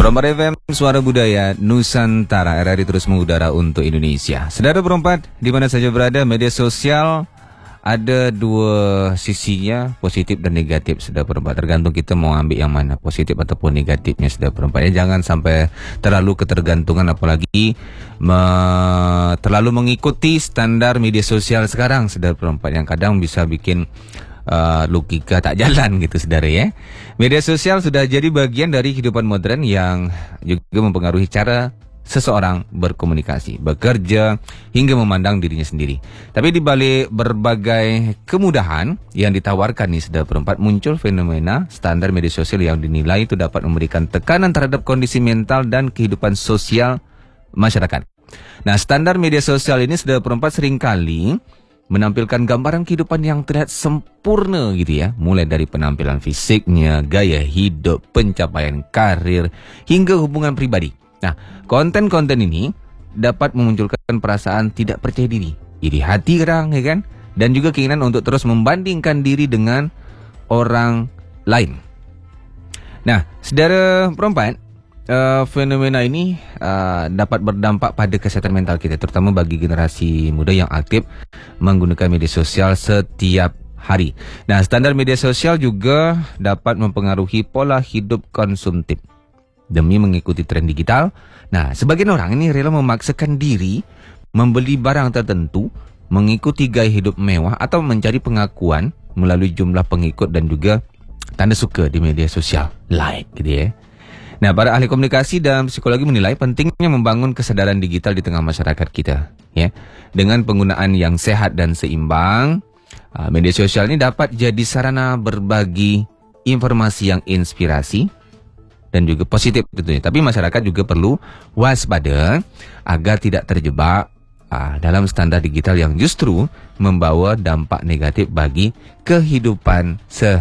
Perompak FM, Suara Budaya Nusantara, RRI terus mengudara untuk Indonesia. Saudara perompak, di mana saja berada, media sosial ada dua sisinya, positif dan negatif. Saudara perompak, tergantung kita mau ambil yang mana, positif ataupun negatifnya. Saudara perompak, ya, jangan sampai terlalu ketergantungan, apalagi terlalu mengikuti standar media sosial sekarang. Saudara perompak, yang kadang bisa bikin logika tak jalan gitu, saudara ya. Media sosial sudah jadi bagian dari kehidupan modern yang juga mempengaruhi cara seseorang berkomunikasi, bekerja, hingga memandang dirinya sendiri. Tapi di balik berbagai kemudahan yang ditawarkan nih, saudara perempat, muncul fenomena standar media sosial yang dinilai itu dapat memberikan tekanan terhadap kondisi mental dan kehidupan sosial masyarakat. Nah, standar media sosial ini, saudara perempat, seringkali menampilkan gambaran kehidupan yang terlihat sempurna gitu ya. Mulai dari penampilan fisiknya, gaya hidup, pencapaian karir, hingga hubungan pribadi. Nah, konten-konten ini dapat memunculkan perasaan tidak percaya diri, iri hati kadang, ya kan? Dan juga keinginan untuk terus membandingkan diri dengan orang lain. Nah, saudara perempat, fenomena ini dapat berdampak pada kesehatan mental kita, terutama bagi generasi muda yang aktif menggunakan media sosial setiap hari. Nah, standar media sosial juga dapat mempengaruhi pola hidup konsumtif demi mengikuti tren digital. Nah, sebagian orang ini rela memaksakan diri membeli barang tertentu, mengikuti gaya hidup mewah, atau mencari pengakuan melalui jumlah pengikut dan juga tanda suka di media sosial, like gitu ya. Nah, para ahli komunikasi dan psikologi menilai pentingnya membangun kesadaran digital di tengah masyarakat kita, ya. Dengan penggunaan yang sehat dan seimbang, media sosial ini dapat jadi sarana berbagi informasi yang inspirasi dan juga positif tentunya. Tapi masyarakat juga perlu waspada agar tidak terjebak dalam standar digital yang justru membawa dampak negatif bagi kehidupan